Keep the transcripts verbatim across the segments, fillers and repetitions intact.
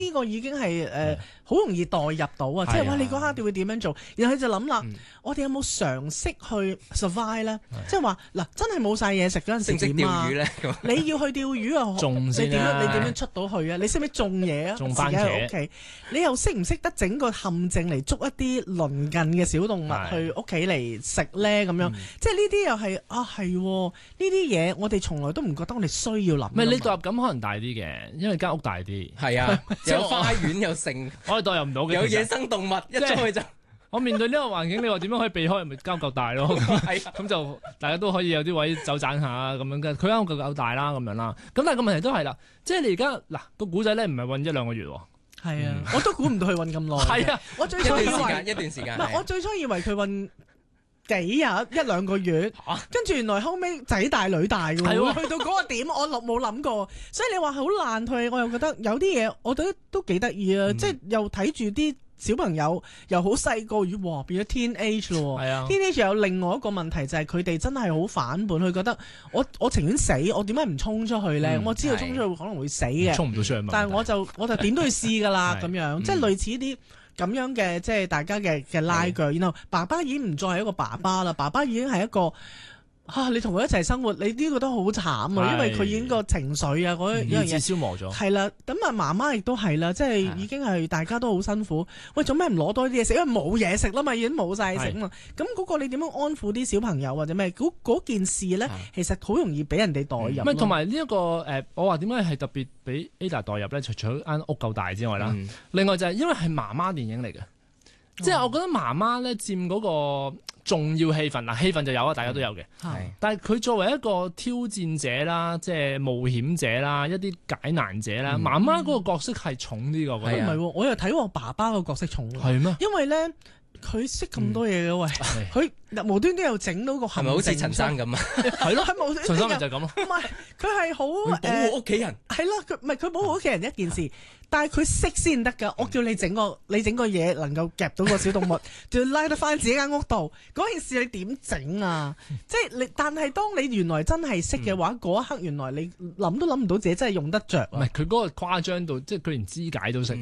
呢個已經係誒好容易代入到啊！即係話你嗰刻會點樣做？然後佢就諗啦， 嗯、 我哋有冇常識去 survive 咧？即係話嗱，真係冇晒嘢食嗰陣時點啊？你要去釣魚啊？ 種先啦！ 你點樣？你點樣出到去啊？你識唔識種嘢啊？ 種番茄。 屋企，你又識唔識得整個陷阱嚟捉一啲鄰近嘅小動物去屋企嚟食咧？咁樣，嗯、即係呢啲又係啊，係呢啲嘢，我哋從來都唔覺得我哋需要諗。 唔係你代入感可能大啲嘅，因為間屋大啲。 係啊。有花園有剩， 我哋代入唔到嘅。 有野生動物一出去就， 我面對呢個環境，你話點樣可以避開？咪間屋夠大咯，咁就大家都可以有啲位走盞下咁樣嘅。佢間屋夠夠大啦，咁樣啦。咁但係個問題都係啦，即係你而家嗱個古仔咧，唔係韞一兩個月喎。 係啊，我都估唔到佢韞咁耐。 係啊， 我最初以為一段時間，一段時間。 唔係，我最初以為佢韞幾日一兩個月，跟住原來後尾仔大女大嘅喎，去到嗰個點我諗冇諗過，所以你話好爛退，我又覺得有啲嘢我覺得都幾得意啊！嗯、即係又睇住啲小朋友又好細個，哇變咗 teenage 咯，teenage 有另外一個問題就係佢哋真係好反叛，佢覺得我我情願死，我點解唔衝出去咧？嗯、我知道衝出去可能會死嘅， 衝唔到出去， 但係我就我就點都要試㗎啦，咁樣、嗯、即係類似啲。咁樣嘅即係大家嘅嘅拉鋸，的然後爸爸已經唔再係一個爸爸啦，爸爸已經係一個啊，你同佢一齊生活，你呢個都好慘啊，的因為佢已經個情緒啊嗰樣嘢消磨咗。係啦，咁啊媽媽亦都係啦，即係已經係大家都好辛苦。喂，做咩唔攞多啲嘢食？因為冇嘢食啦嘛，已經冇晒食嘛。咁嗰的個你點樣安撫啲小朋友或者咩？嗰件事咧，的其實好容易俾人哋代入。 唔係同埋呢一個誒，我話點解係特別俾 Ada 代入咧？除咗間屋夠大之外啦，嗯、另外就係因為係媽媽電影嚟嘅，即係、嗯、我覺得媽媽咧佔嗰個重要氣氛嗱，氣氛就有啊，大家都有嘅。係、嗯，但係佢作為一個挑戰者啦，即係冒險者啦，一啲解難者啦，嗯、媽媽嗰個角色係重啲嘅。我覺得唔係、啊， 我又睇我爸爸個角色重。 係咩嗎？ 因為咧。佢識咁多嘢嘅喂，佢無端端又整到個陷阱，係咪好似陳生咁啊？ 係咯，陳生咪就係咁咯。 唔係，佢係好誒保護屋企人。 係咯，佢唔係佢保護屋企人一件事，但係佢識先得㗎。我叫你整個，你整個嘢能夠夾到個小動物，仲要拉得翻自己間屋度，嗰件事你點整啊？即係你，但係當你原來真係識嘅話，嗰一刻原來你諗都諗唔到自己真係用得着。 唔係佢嗰個誇張到，即係佢連肢解都識。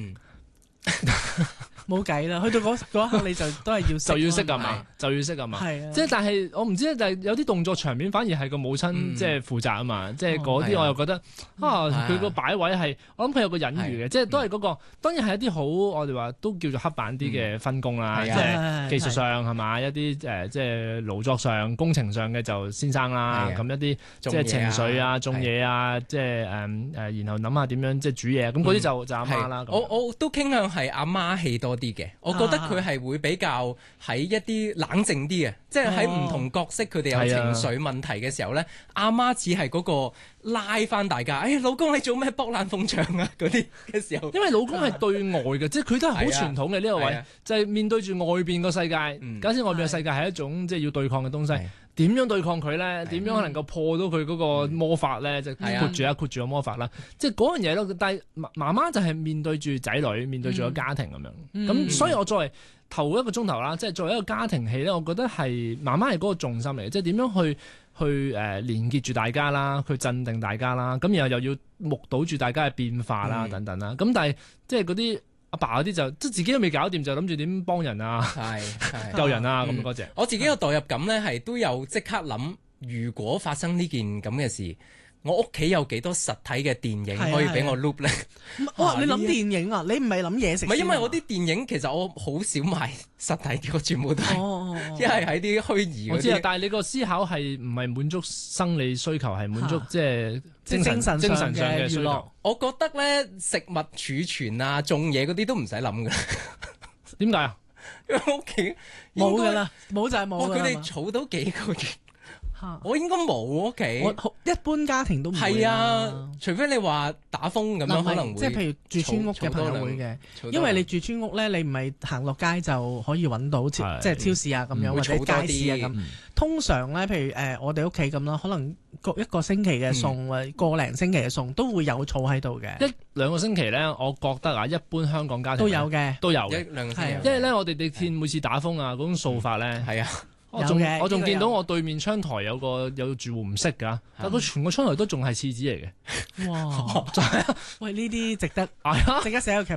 冇計啦，去到嗰嗰一刻你就都係要就要識㗎嘛，就要識㗎嘛。係啊，即係但係我唔知，但係有啲動作場面反而係個母親即係負責啊嘛。即係嗰啲我又覺得啊，佢個擺位係我諗佢有個隱喻嘅，即係都係嗰個當然係一啲好我哋話都叫做刻板啲嘅分工啦。即係技術上係嘛，一啲誒即係勞作上工程上嘅就先生啦。咁一啲即係情緒啊、種嘢啊，即係誒誒，然後諗下點樣即係煮嘢。咁嗰啲就就阿媽啦。 我我都傾向係阿媽戲多啲嘅，我覺得佢係會比較喺一啲冷靜啲嘅，即係喺唔同角色佢哋有情緒問題嘅時候咧，阿媽似係嗰個拉翻大家，哎老公你做咩剝爛埲牆啊嗰啲嘅時候， 因為老公係對外嘅，即係佢都係好傳統嘅呢個位，就係面對住外邊個世界，假設外邊嘅世界係一種即係要對抗嘅東西，點樣對抗佢咧？點樣能夠破到佢嗰個魔法咧？即係括住啊括住個魔法啦，即係嗰樣嘢咯。但係媽媽就係面對住仔女，面對住個家庭咁樣，咁所以我作為頭一個鐘頭啦，即係作為一個家庭戲咧，我覺得係媽媽係嗰個重心嚟嘅，即係點樣去去誒連結住大家啦，去鎮定大家啦，咁然後又要目睹住大家嘅變化啦，等等啦，咁但係即係嗰啲阿爸嗰啲就即係自己都未搞掂，就諗住點幫人啊，救人啊咁嗰隻。 我自己個代入感咧係都有即刻諗，如果發生呢件咁嘅事。我屋企有幾多實體嘅電影可以俾我 loop 咧？ 哇！你諗電影啊？你唔係諗嘢食？ 唔係，因為我啲電影其實我好少買實體嘅，我全部都係一係喺啲虛擬。 我知啊，但係你個思考係唔係滿足生理需求，係滿足即係精神精神上嘅需求。 我覺得咧，食物儲存啊、種嘢嗰啲都唔使諗噶。 點解啊？ 因為屋企冇噶啦，冇就係冇。 佢哋儲到幾個月。我應該冇屋企， 我一般家庭都唔會。 係啊，除非你話打風咁樣可能會， 即係譬如住村屋嘅朋友會嘅，因為你住村屋咧，你唔係行落街就可以揾到，即係超市啊咁樣或者街市啊咁。通常咧，譬如誒我哋屋企咁啦，可能個一個星期嘅餸或者個零星期嘅餸都會有儲喺度嘅。 一兩個星期咧，我覺得啊，一般香港家庭都有嘅， 都有一兩個星期。 因為咧，我哋地鐵每次打風啊，嗰種掃法咧係啊。 我仲嘅我仲見到呢個有我對面窗台有個有住戶唔識㗎，但佢全個窗台都仲係廁紙嚟嘅。 哇！喂，呢啲值得係啊。 值得寫個劇